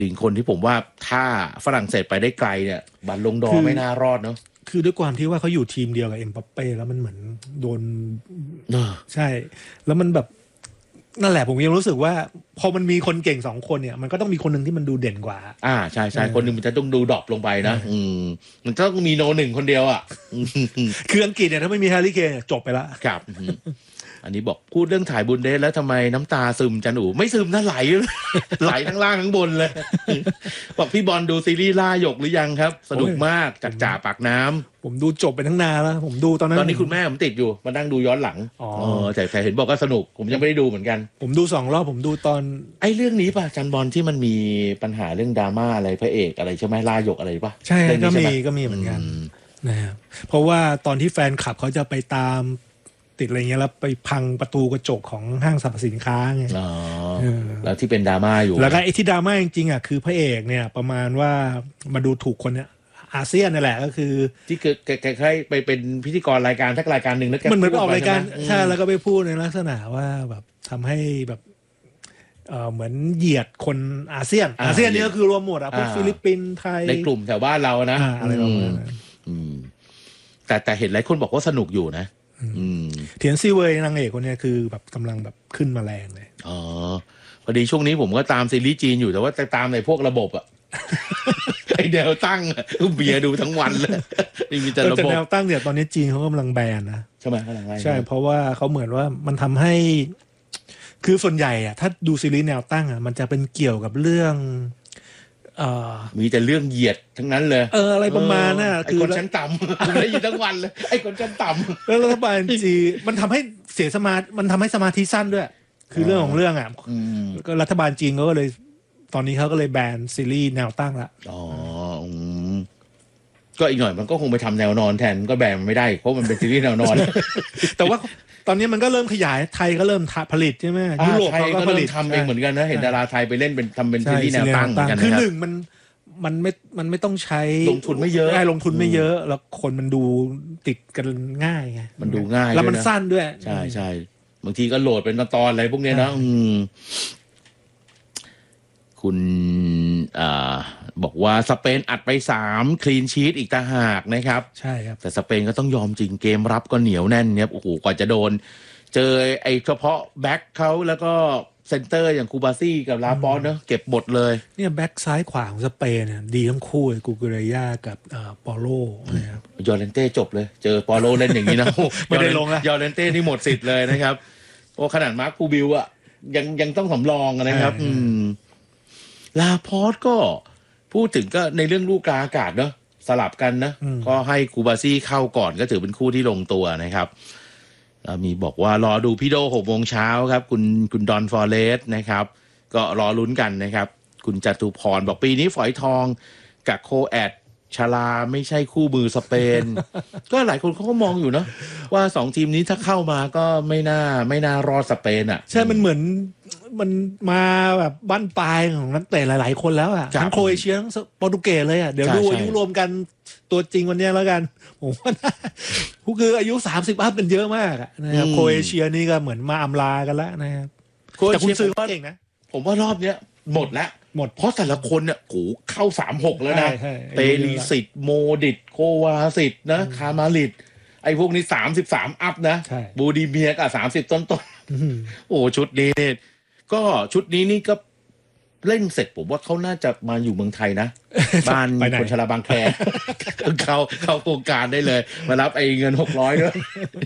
ถึงคนที่ผมว่าถ้าฝรั่งเศสไปได้ไกลเนี่ยบัลลงดอร์ไม่น่ารอดเนาะคือด้วยความที่ว่าเขาอยู่ทีมเดียวกับเอ็มบัปเป้แล้วมันเหมือนโดนใช่แล้วมันแบบนั่นแหละผมยังรู้สึกว่าพอมันมีคนเก่ง2คนเนี่ยมันก็ต้องมีคนหนึ่งที่มันดูเด่นกว่าใช่ใช่คนหนึ่งมันจะต้องดูดรอปลงไปนะมันต้องมีโนหนึ่งคนเดียวอ่ะคืออังกฤษเนี่ยถ้าไม่มีแฮร์รี่เคนจบไปละครับอันนี้บอกพูดเรื่องถ่ายบุนเดสแล้วทำไมน้ำตาซึมจันอูไม่ซึมนะไหลไหลทั้งล่างทั้งบนเลยบอกพี่บอลดูซีรีส์ล่าหยกหรือยังครับสนุกมากจากจ่าปากน้ำผมดูจบไปทั้งนานแล้วผมดูตอนนี้คุณแม่ผมติดอยู่มานั่งดูย้อนหลังแต่เห็นบอกว่าสนุกผมยังไม่ได้ดูเหมือนกันผมดู2 รอบผมดูตอนเรื่องนี้ป่ะจันบอลที่มันมีปัญหาเรื่องดราม่าอะไรพระเอกอะไรใช่ไหมล่าหยกอะไรป่ะใช่ก็มีเหมือนกันนะครับเพราะว่าตอนที่แฟนคลับเขาจะไปตามติดอะไรเงี้ยแล้วไปพังประตูกระจกของห้างสรรพสินค้าไงแล้วที่เป็นดราม่าอยู่แล้วก็ไอ้ที่ดราม่าจริงๆอ่ะคือพระเอกเนี่ยประมาณว่ามาดูถูกคนเนี่ยอาเซียนนั่นแหละก็คือที่แกใครไปเป็นพิธีกรรายการทักรายการหนึ่งแล้วมันเหมือนออกรายการใช่แล้วก็ไปพูดในลักษณะว่าแบบทำให้แบบเหมือนเหยียดคนอาเซียนนี่ก็คือรวมหมดอ่ะพวกฟิลิปปินส์ไทยในกลุ่มแถวบ้านเรานะอะไรประมาณนั้นแต่เห็นหลายคนบอกว่าสนุกอยู่นะเทียนซีเวยนางเอกคนนี้คือแบบกำลังแบบขึ้นมาแรงเลยพอดีช่วงนี้ผมก็ตามซีรีส์จีนอยู่แต่ว่าตามในพวกระบบอะไอแนวตั้งเบียร์ดูทั้งวันเลยมีแต่ระบบแนวตั้งเนี่ยตอนนี้จีนเขากำลังแบนนะใช่ไหมใช่เพราะว่าเขาเหมือนว่ามันทำให้คือส่วนใหญ่อะถ้าดูซีรีส์แนวตั้งอะมันจะเป็นเกี่ยวกับเรื่องมีแต่เรื่องเหยียดทั้งนั้นเลยอะไรประมาณน่ะคือคนชั้นต่ำผมได้ยินทั้งวันเลยไอ้คนชั้นต่ำแล้วรัฐบาลจีนมันทำให้เสียมันทำให้สมาธิสั้นด้วยคือเรื่องของเรื่องอ่ะก็รัฐบาลจีนก็เลยตอนนี้เขาก็เลยแบนซีรีส์แนวตั้งละก็อีกหน่อยมันก็คงไปทำแนวนอนแทนก็แบนมันไม่ได้เพราะมันเป็นซีรีส์แนวนอนแต่ว่าตอนนี้มันก็เริ่มขยายไทยก็เริ่มผลิตใช่ไหมยุโรปเขาก็ผลิตทำเองเหมือนกันนะเห็นดาราไทยไปเล่นเป็นทำเป็นซีรีส์แนวตั้งกันคือหนึ่งมันไม่ต้องใช้ลงทุนไม่เยอะลงทุนไม่เยอะแล้วคนมันดูติดกันง่ายไงมันดูง่ายแล้วมันสั้นด้วยใช่บางทีก็โหลดเป็นตอนอะไรพวกนี้นะคุณบอกว่าสเปนอัดไป3คลีนชีทอีกต่างหากนะครับใช่ครับแต่สเปนก็ต้องยอมจริงเกมรับก็เหนียวแน่นเนี่ยโอ้โหกว่าจะโดนเจอไอ้เฉพาะแบ็คเขาแล้วก็เซนเตอร์อย่างคูบาซี่กับลาปอนเนอะเก็บหมดเลยเนี่ยแบ็คซ้ายขวาของสเปนเนี่ยดีทั้งคู่กูเกเรย่ากับปอโลนะครับยอร์เรนเต้จบเลยเจอปอโลเล่นอย่างนี้นะไม่ได้ลงแล้วยอร์เรนเต้นี่หมดสิทธิ์เลยนะครับโอ้ขนาดมาร์คคูบิลอะยังต้องสำรองนะครับลาพอสก็พูดถึงก็ในเรื่องลูกกลางอากาศเนอะสลับกันนะก็ให้คูบาซี่เข้าก่อนก็ถือเป็นคู่ที่ลงตัวนะครับมีบอกว่ารอดูพี่โด6 โมงเช้าครับคุณดอนฟอเรสนะครับก็รอลุ้นกันนะครับคุณจตุพรบอกปีนี้ฝอยทองกับโคแอดชลาไม่ใช่คู่มือสเปน ก็หลายคนเขาก็มองอยู่เนาะว่า2ทีมนี้ถ้าเข้ามาก็ไม่น่ารอดสเปนอ่ะใช่มันเหมือนมันมาแบบบั้นปลายของนักเตะหลายๆคนแล้วอ่ะทั้งโครเอเชียทั้งโปรตุเกสเลยอ่ะเดี๋ยวดูอายุรวมกันตัวจริงวันนี้แล้วกันผมว่าผู้คืออายุ30 อัพเป็นเยอะมากนะครับโครเอเชียนี่ก็เหมือนมาอำลากันแล้วนะครับแต่คุณซื้อเก่งนะผมว่ารอบเนี้ยหมดแล้วเพราะแต่ละคนเนี่ยโหเข้า36แล้วนะเปรีสิตโมดิตโควาสิตนะคามาลิดไอ้พวกนี้33 อัพนะบูดีเมียก็30 ต้นโอ้ชุดนี้ก็ชุดนี้นี่ก็เล่นเสร็จผมว่าเขาน่าจะมาอยู่เมืองไทยนะบ้านคนชราบางแคเขาโครงการได้เลยมารับไอ้เงิน600ด้วย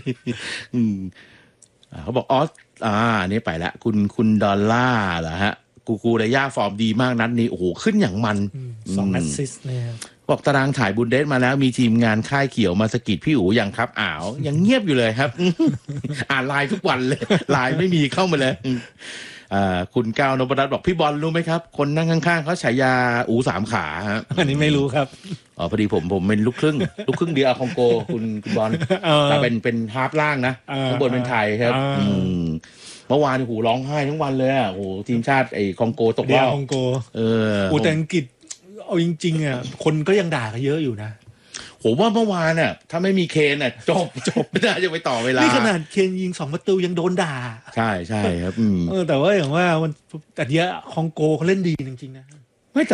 เขาบอกนี่ไปแล้วคุณดอลล่าเหรอฮะกูเรย่าฟอร์มดีมากนัดนี้โอ้โหขึ้นอย่างมัน 2 แอสซิสต์เนี่ยบอกตารางถ่ายบุนเดสมาแล้วมีทีมงานค่ายเขียวมาสกิดพี่อู๋ยังครับยังเงียบอยู่เลยครับอ่านไลน์ทุกวันเลยไลน์ไม่มีเข้ามาเลยคุณก้าวนพรัตน์บอกพี่บอลรู้ไหมครับคนนั่งข้างๆเขาฉายาอู๋3 ขาฮะอันนี้ไม่รู้ครับพอดีผมเป็นลูกครึ่งเดียวคองโกคุณบอลแต่เป็นฮาล์ฟล่างนะข้างบนเป็นไทยครับเมื่อวานโอ้โหร้องไห้ทั้งวันเลยอ่ะโอ้โหทีมชาติไอ้คองโกตกรอบคองโกแต่อังกฤษเอาจริงๆอ่ะคนก็ยังด่ากันเยอะอยู่นะผมว่าเมื่อวานน่ะถ้าไม่มีเคนน่ะจบไม่น่าจะไปต่อเวลานี่ขนาดเคนยิง2 ประตูยังโดนด่าใช่ครับแต่ว่าอย่างว่ามันแต่เนี้ยคองโกเขาเล่นดีจริงๆนะ